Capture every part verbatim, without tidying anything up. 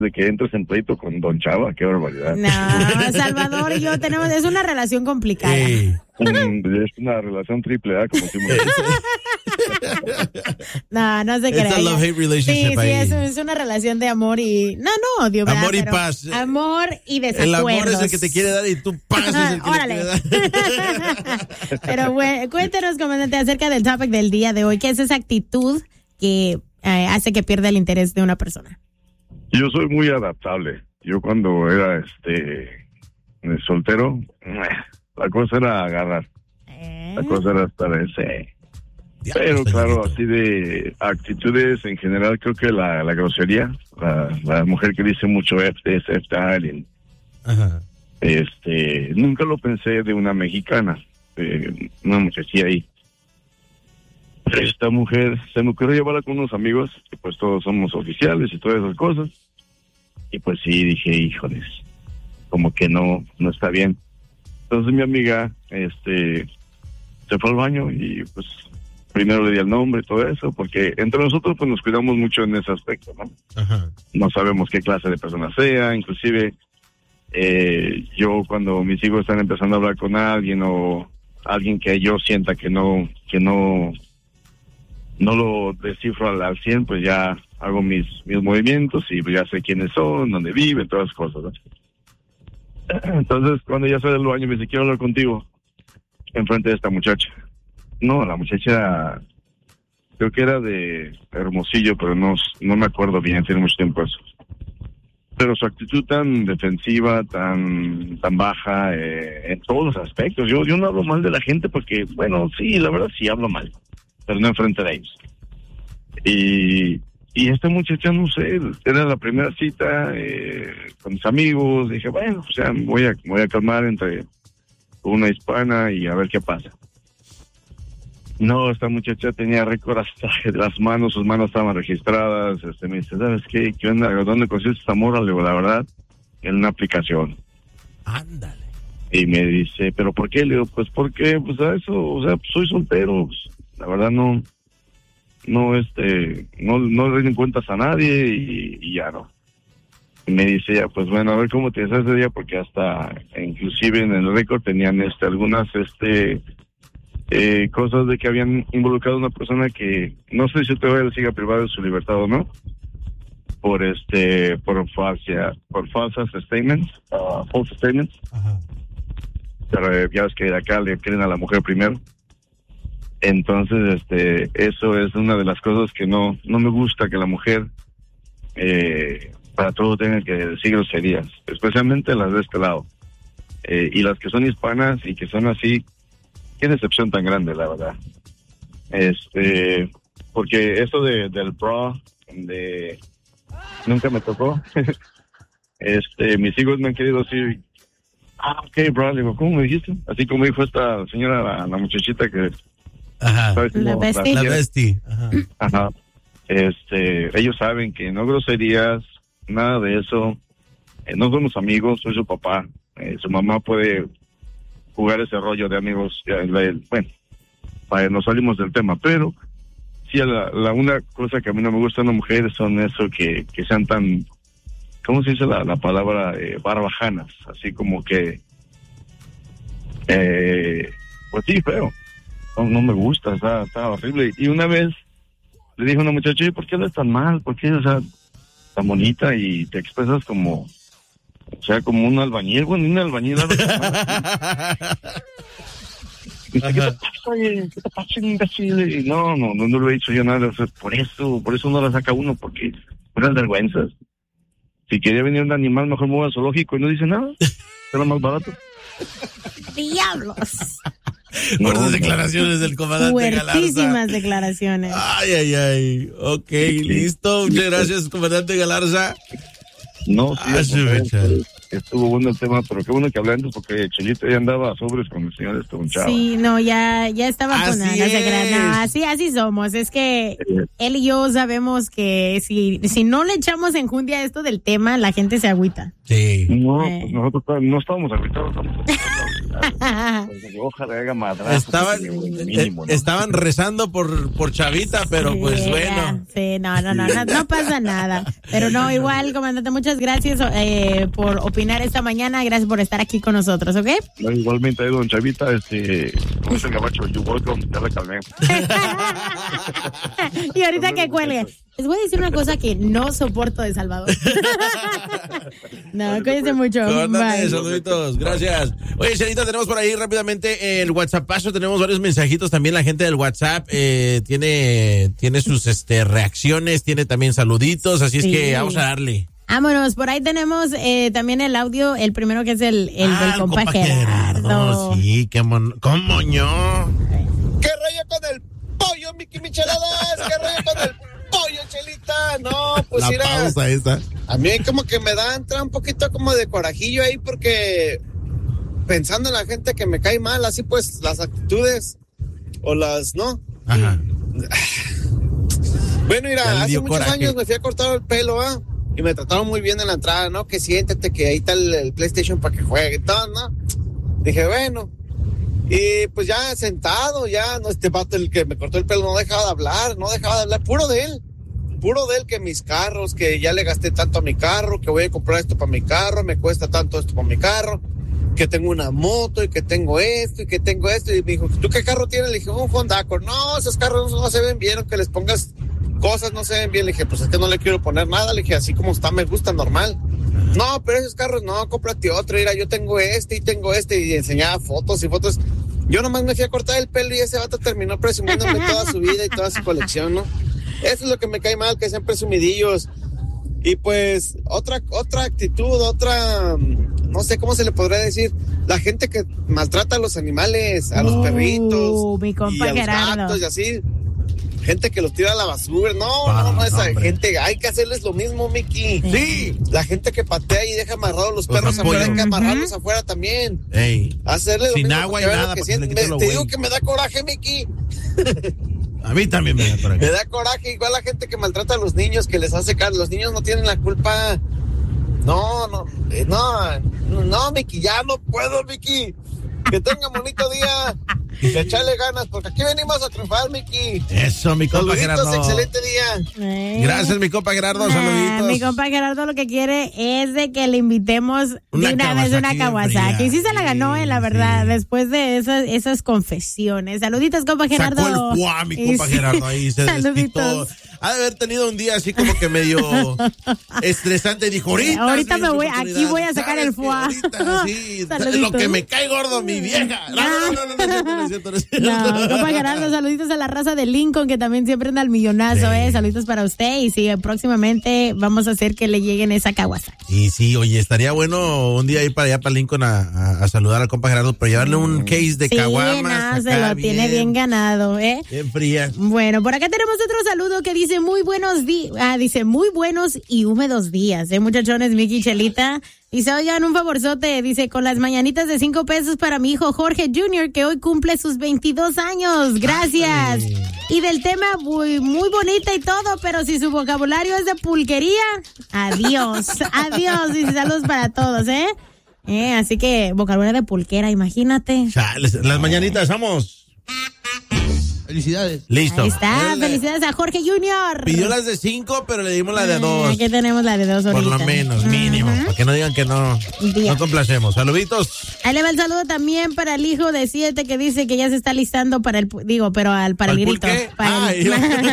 de que entres en pleito con Don Chava, qué barbaridad. No, Salvador y yo tenemos, es una relación complicada. Hey. Es una relación triple A, como decimos. No, no se It's crea. a love-hate relationship Sí, sí, ahí. es, es una relación de amor y... No, no, odio, ¿verdad? Amor y Pero paz. Amor y El desacuerdos. amor es el que te quiere dar y tú paz es el que Órale. le quiere dar. Pero bueno, cuéntanos, comandante, acerca del topic del día de hoy. ¿Qué es esa actitud que eh, hace que pierda el interés de una persona? Yo soy muy adaptable. Yo cuando era este soltero, la cosa era agarrar. ¿Eh? La cosa era estar ese. Pero claro, así de actitudes en general, creo que la, la grosería, la, la mujer que dice mucho F this, F that, y, Ajá. este, nunca lo pensé de una mexicana, eh, una muchachilla ahí. Esta mujer se me ocurrió llevarla con unos amigos, que pues todos somos oficiales y todas esas cosas. Y pues sí, dije, híjoles, como que no, no está bien. Entonces mi amiga, este, se fue al baño y pues primero le di el nombre y todo eso, porque entre nosotros pues nos cuidamos mucho en ese aspecto, ¿no? Ajá. No sabemos qué clase de persona sea, inclusive eh, yo cuando mis hijos están empezando a hablar con alguien o alguien que yo sienta que no, que no, no lo descifro al, al cien, pues ya hago mis, mis movimientos y ya sé quiénes son, dónde viven, todas esas cosas, ¿no? Entonces cuando ya sale del baño me dice, quiero hablar contigo enfrente de esta muchacha. No, la muchacha creo que era de Hermosillo, pero no, no me acuerdo bien, tiene mucho tiempo eso. Pero su actitud tan defensiva, tan tan baja, eh, en todos los aspectos. Yo yo no hablo mal de la gente porque, bueno, sí, la verdad sí hablo mal, pero no enfrente de ellos. Y, y esta muchacha, no sé, era la primera cita eh, con mis amigos. Dije, bueno, pues ya me voy a, me voy a calmar entre una hispana y a ver qué pasa. No, esta muchacha tenía récord hasta de las manos, sus manos estaban registradas. Este, me dice, ¿sabes qué? ¿Qué onda? ¿Dónde consigues esta morra? Le digo, la verdad, en una aplicación. Ándale. Y me dice, ¿pero por qué? Le digo, pues porque, pues a eso, o sea, pues, soy soltero. Pues, la verdad no, no, este, no, no le den cuentas a nadie y, y ya no. Y me dice ya, pues bueno, a ver cómo te haces ese día, porque hasta, inclusive en el récord tenían, este, algunas, este... Eh, cosas de que habían involucrado a una persona que no sé si todavía le siga privado de su libertad o no, por este por falsa por falsas statements, uh, false statements. Ajá. Pero eh, ya ves que acá le creen a la mujer primero. Entonces, este, eso es una de las cosas que no no me gusta, que la mujer eh, para todo tenga que decir groserías, especialmente las de este lado, eh, y las que son hispanas y que son así. Qué decepción tan grande, la verdad. Este, porque eso de del bra, de nunca me tocó. Este, mis hijos me han querido decir, ah, ok, bra, le digo, ¿cómo me dijiste? Así como dijo esta señora, la, la muchachita que, Ajá. ¿sabes cómo? La bestie. La bestie. Ajá. Ajá. Este, ellos saben que no groserías, nada de eso. Eh, no somos amigos, soy su papá. Eh, su mamá puede jugar ese rollo de amigos, ya, la, bueno, vaya, nos salimos del tema, pero sí, la, la una cosa que a mí no me gusta de una mujer son eso que, que sean tan, ¿cómo se dice la, la palabra? Eh, barbajanas, así como que, eh, pues sí, feo, no, no me gusta, está, está horrible. Y una vez le dije a una muchacha, ¿por qué hablas tan mal? ¿Por qué, o sea, tan bonita y te expresas como... O sea, como un albañil, bueno, un albañil. Dice, ¿qué te pasa? ¿Qué te pasa, imbécil? Y no, no, no, no lo he dicho yo nada. O sea, por eso, por eso no la saca uno, porque unas vergüenzas. Si quería venir un animal, mejor me voy al zoológico y no dice nada. Era más barato. ¡Diablos! Fuertes No, declaraciones del comandante Galarza. Fuertísimas declaraciones. Ay, ay, ay. Ok, listo. Muchas gracias, comandante Galarza. No, sí, Ah, sí, no, Richard. estuvo bueno el tema, pero qué bueno que hablé antes, porque Chelito ya andaba a sobres con el señor este, un chavo. Sí, no, ya, ya estaba con Así no se crean, no, es. así, así somos. Es que Eh, él y yo sabemos que si, si no le echamos enjundia a esto del tema, la gente se agüita. Sí. No, Eh. pues nosotros no estábamos agüitados, estamos Ojalá haga madrazo. Estaban, mínimo, ¿no? Estaban rezando por, por Chavita, pero sí, pues bueno. Sí, no, no, no, no, no pasa nada. Pero no, igual, comandante, muchas gracias eh, por opinar esta mañana. Gracias por estar aquí con nosotros, ¿ok? No, igualmente, don Chavita, este, como dice el gabacho, you welcome, ya recalmé. Y ahorita que cuelgue. Les voy a decir una cosa que no soporto de Salvador. No, cuídense mucho. Bye. Saluditos, gracias. Oye, Chelita, tenemos por ahí rápidamente el WhatsAppazo, tenemos varios mensajitos también. La gente del WhatsApp eh, tiene, tiene sus este, reacciones, tiene también saluditos, así sí. Es que vamos a darle. Vámonos, por ahí tenemos eh, también el audio, el primero que es el, el ah, del compa, compa Gerardo. Gerardo. Sí, qué mon... ¿Cómo ño? ¿Qué rollo con el pollo, Mickey Micheladas? ¿Qué rollo con el pollo, Chelita? No, pues la mira, pausa esa. A mí como que me da entra un poquito como de corajillo ahí porque pensando en la gente que me cae mal, así pues las actitudes o las, ¿no? Ajá. Bueno, mira, hace muchos coraje. años me fui a cortar el pelo, ¿ah? ¿eh? Y me trataron muy bien en la entrada, ¿no? Que siéntate, que ahí está el, el PlayStation para que juegue y todo, ¿no? Dije, bueno. Y pues ya sentado, ya, no, este vato, el que me cortó el pelo, no dejaba de hablar, no dejaba de hablar, puro de él. Puro de él, que mis carros, que ya le gasté tanto a mi carro, que voy a comprar esto para mi carro, me cuesta tanto esto para mi carro, que tengo una moto y que tengo esto y que tengo esto. Y me dijo, ¿tú qué carro tienes? Le dije, un Honda Accord. No, esos carros no se ven bien, aunque les pongas cosas no se ven bien. Le dije, pues es que no le quiero poner nada. Le dije, así como está, me gusta normal. No, pero esos carros no, cómprate otro. Mira, yo tengo este y tengo este. Y enseñaba fotos y fotos. Yo nomás me fui a cortar el pelo y ese vato terminó presumiéndome toda su vida y toda su colección, ¿no? Eso es lo que me cae mal, que sean presumidillos. Y pues, otra, otra actitud, otra, no sé cómo se le podría decir, la gente que maltrata a los animales, a los uh, perritos, mi compa y a Gerardo. los gatos y así. Gente que los tira a la basura. No, ah, no, no, esa hombre. Gente, hay que hacerles lo mismo, Mickey. Sí. La gente que patea y deja amarrados los perros afuera, hay que amarrarlos uh-huh. afuera también. Ey. Hacerle lo Sin mismo. agua y nada. Que me, te güey. Digo que me da coraje, Mickey. A mí también me da coraje. Me da coraje, igual la gente que maltrata a los niños, que les hace caso. Los niños no tienen la culpa. No, no, no, no, Mickey, ya no puedo, Mickey. Que tenga un bonito día y echarle ganas, porque aquí venimos a triunfar, Mickey. Eso, mi compa Gerardo. Excelente día. Eh. Gracias, mi compa Gerardo. Nah, saluditos. Mi compa Gerardo lo que quiere es de que le invitemos una de una vez una Kawasaki. Y sí se la ganó, eh, la verdad, sí. Después de esas, esas confesiones. Saluditos, compa Gerardo. Sacó el fuá, mi compa sí. Gerardo, ahí se desquitó. Ha de haber tenido un día así como que medio estresante. Dijo, ahorita. Ahorita me voy, aquí voy a sacar el fuá. Ahorita, sí, lo que me cae gordo, mi vieja. No, no, no, no, no, no, no, es cierto, no es cierto. No, compa Gerardo, saluditos a la raza de Lincoln, que también siempre anda al millonazo, sí. eh. Saluditos para usted. Y sí, próximamente vamos a hacer que le lleguen esa Kawasaki. Y sí, oye, estaría bueno un día ir para allá, para Lincoln, a, a, a saludar al compa Gerardo, pero llevarle un case de sí, caguamas. No, se lo bien, tiene bien ganado, ¿eh? Bien fría. Bueno, por acá tenemos otro saludo que dice muy buenos días, ah, dice muy buenos y húmedos días, ¿eh, muchachones? Mickey Chelita. Dice, oigan, un favorzote, dice, con las mañanitas de cinco pesos para mi hijo Jorge junior, que hoy cumple sus veintidós años. Gracias. Ay. Y del tema muy, muy bonita y todo, pero si su vocabulario es de pulquería, adiós, adiós. Dice, saludos para todos, ¿eh? eh así que, vocabulario de pulquera, imagínate. Chales, las mañanitas, vamos. Felicidades. Listo. Ahí está, felicidades a Jorge junior Pidió las de cinco, pero le dimos la de dos. Aquí tenemos la de dos ahorita. Por lo menos, mínimo, uh-huh. para que no digan que no, no complacemos. Saluditos. Ahí le va el saludo también para el hijo de siete que dice que ya se está listando para el, digo, pero al, para, ¿Para el grito. Para Ay,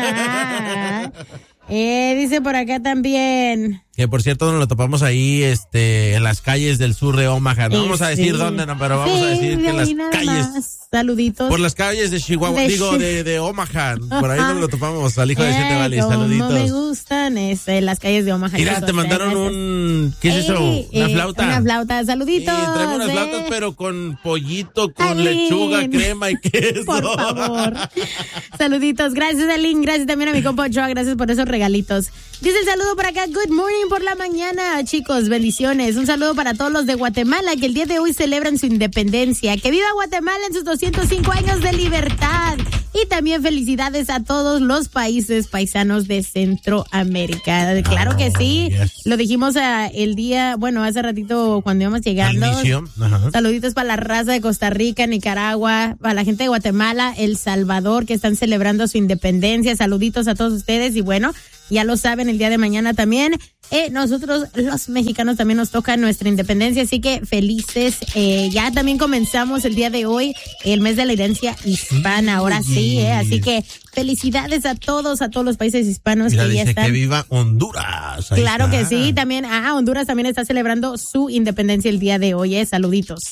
el... eh, dice por acá también. Que por cierto nos lo topamos ahí este en las calles del sur de Omaha. No sí, vamos a decir sí. dónde, no, pero vamos sí, a decir que en las calles. Más. Saluditos. Por las calles de Chihuahua, de digo, de, de Omaha. Por ahí nos lo topamos al hijo de Siete Valley. Saluditos. No me gustan este, las calles de Omaha. Mira, te mandaron un... ¿Qué es Ey, eso? ¿Una eh, flauta? Una flauta. Saluditos. Sí, traemos unas eh. flautas, pero con pollito, con Aline. lechuga, crema y queso. Por favor. Saluditos. Gracias, Aline. Gracias también a mi compa Ochoa. Gracias por esos regalitos. Dice el saludo por acá. Good morning por la mañana, chicos. Bendiciones. Un saludo para todos los de Guatemala que el día de hoy celebran su independencia. Que viva Guatemala en sus doscientos cinco años de libertad. Y también felicidades a todos los países paisanos de Centroamérica. Claro que sí, yes. Lo dijimos uh, el día, bueno, hace ratito cuando íbamos llegando. Saluditos para la raza de Costa Rica, Nicaragua, para la gente de Guatemala, El Salvador, que están celebrando su independencia. Saluditos a todos ustedes y bueno, ya lo saben, el día de mañana también, eh, nosotros los mexicanos también nos toca nuestra independencia, así que felices. Eh, ya también comenzamos el día de hoy el mes de la herencia hispana, ahora sí, eh, así que felicidades a todos, a todos los países hispanos. Mira, que ya dice están. Que viva Honduras. Ahí claro está. Que sí, también, ah, Honduras también está celebrando su independencia el día de hoy, eh, saluditos.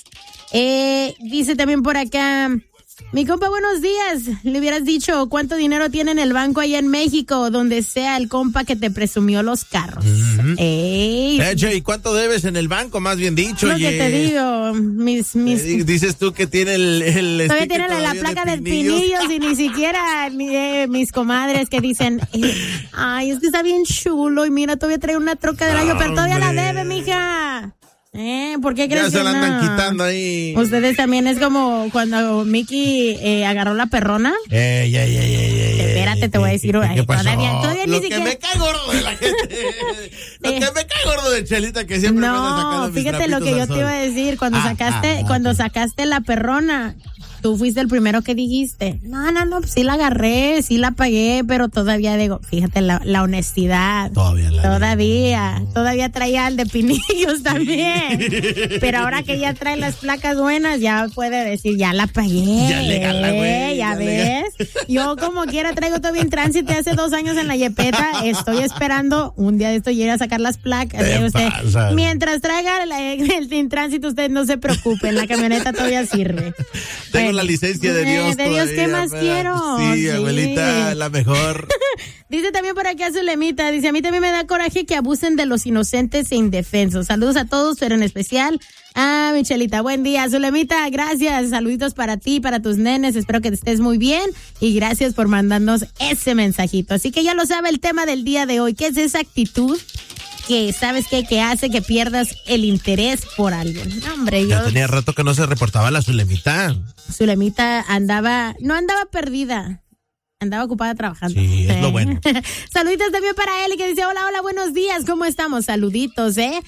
Eh, dice también por acá, mi compa, buenos días. Le hubieras dicho cuánto dinero tiene en el banco allá en México, donde sea el compa que te presumió los carros. Uh-huh. Ey. Hecho, ¿y cuánto debes en el banco? Más bien dicho. Lo oye. que te digo, mis, mis. Eh, dices tú que tiene el, el todavía tiene la, la placa de pinillos. de pinillos y ni siquiera eh, mis comadres que dicen, eh, ay, es que está bien chulo y mira, todavía trae una troca del año, pero todavía la debe, mija. Eh, ¿por qué crees ya se la andan no? quitando ahí. Ustedes también es como cuando Mickey eh, agarró la perrona. Eh, ya, ya, ya, ya. Espérate, te voy a decir. ¿Qué, qué pasó? Todavía, todavía Lo ni que siquiera... me cae gordo de la gente. Lo eh. que me cae gordo de Chelita, que siempre no, me anda sacando mis fíjate lo que yo te iba a decir. Cuando ah, sacaste, ah, cuando okay. sacaste la perrona, tú fuiste el primero que dijiste, no, no, no, sí la agarré, sí la pagué, pero todavía digo, fíjate la, la honestidad. Todavía la Todavía, digo. Todavía traía el de pinillos también. Pero ahora que ya trae las placas buenas, ya puede decir, ya la pagué. Ya legal, güey. Ya, ya ves. Yo como quiera traigo todavía en tránsito hace dos años en la Yepeta. Estoy esperando un día de esto llegue a sacar las placas. Usted, mientras traiga el, el, el tránsito, usted no se preocupe, la camioneta todavía sirve. Tengo la licencia de Dios. Eh, de Dios, ¿qué más ¿verdad? quiero? Sí, sí, abuelita, la mejor. Dice también por aquí a Zulemita, dice, a mí también me da coraje que abusen de los inocentes e indefensos. Saludos a todos, pero en especial a Michelita. Buen día, Zulemita, gracias. Saluditos para ti, para tus nenes. Espero que estés muy bien y gracias por mandarnos ese mensajito. Así que ya lo sabe el tema del día de hoy. ¿Qué es esa actitud que sabes qué, que hace que pierdas el interés por alguien? No, hombre, yo... Ya tenía rato que no se reportaba la Zulemita. Zulemita andaba, no andaba perdida, andaba ocupada trabajando. Sí, es lo bueno. Saluditos también para él que dice, hola, hola, buenos días, ¿cómo estamos? Saluditos, ¿eh?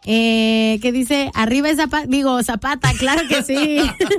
Eh, que dice, arriba es Zapata, digo, Zapata, claro que sí.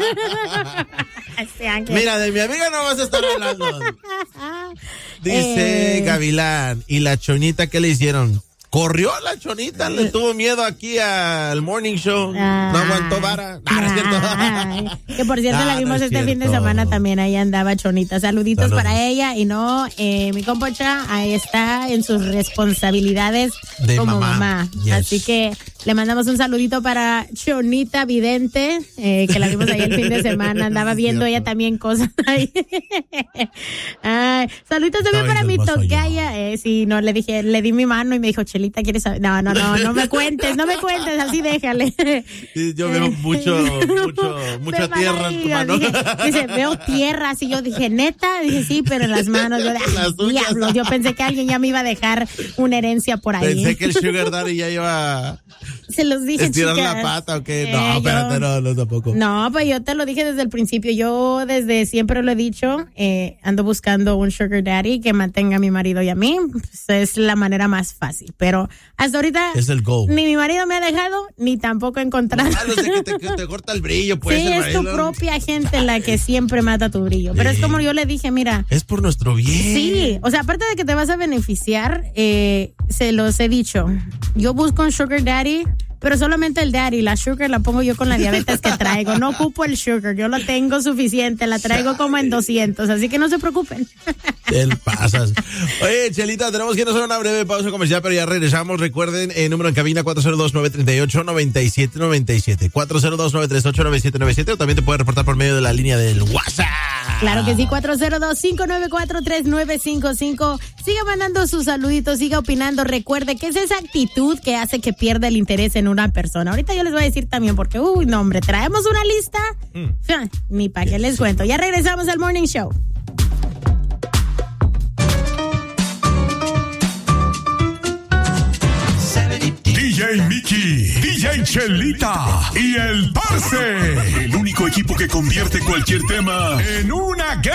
Mira, de mi amiga no vas a estar hablando. Dice eh... Gavilán, ¿y la chonita qué le hicieron? Corrió la chonita, le tuvo miedo aquí al morning show, ah, no aguantó vara. Ah, no es cierto. Ay, que por cierto ah, la vimos no este cierto. fin de semana también, ahí andaba chonita. Saluditos Saludos. para ella y no, eh, mi compocha ahí está en sus responsabilidades de como mamá. mamá. Yes. Así que le mandamos un saludito para Chonita Vidente, eh, que la vimos ahí el fin de semana, andaba viendo ella también cosas ahí. Ay, saluditos también Estaba para mi tocaya. Eh, sí, no, le dije, le di mi mano y me dijo, Chelita, ¿quieres saber? No, no, no, no me cuentes, no me cuentes, así déjale. Sí, yo veo mucho, mucho, mucha tierra en tu mano. Dije, dice, veo tierra, así yo dije, neta, dije, sí, pero en las manos, yo de, Las ay, diablo, yo pensé que alguien ya me iba a dejar una herencia por ahí. Pensé que el Sugar Daddy ya iba Se los dije, estirar chicas. la pata o qué. Eh, No, espérate, yo, no, no, tampoco. No, pues yo te lo dije desde el principio. Yo desde siempre lo he dicho, eh, ando buscando un Sugar Daddy que mantenga a mi marido y a mí. Pues es la manera más fácil. Pero hasta ahorita Es el goal. ni mi marido me ha dejado, ni tampoco he encontrado. Lo malo es de que te, que te corta el brillo, pues. Sí, el es tu marido. propia gente la que siempre mata tu brillo. Pero Sí. es como yo le dije, mira. Es por nuestro bien. Sí, o sea, aparte de que te vas a beneficiar, eh, se los he dicho. Yo busco un Sugar Daddy, pero solamente el daddy. La sugar la pongo yo con la diabetes que traigo. No ocupo el sugar, yo lo tengo suficiente. La traigo como en doscientos, así que no se preocupen. Te pasas. Oye, Chelita, tenemos que ir a hacer una breve pausa comercial, pero ya regresamos. Recuerden, el número en cabina cuatro cero dos, nueve tres ocho, nueve siete nueve siete. cuatro cero dos, nueve tres ocho, nueve siete nueve siete. O también te puedes reportar por medio de la línea del WhatsApp. Claro que sí, cuatro cero dos, cinco nueve cuatro, tres nueve cinco cinco. Siga mandando sus saluditos, siga opinando. Recuerde que es esa actitud que hace que pierda el interés en una persona. Ahorita yo les voy a decir también porque, uy, no, hombre, traemos una lista. Mm. Ni para qué les cuento. Ya regresamos al Morning Show. D J Mickey, D J Chelita y el Parce. El único equipo que convierte cualquier tema en una guerra.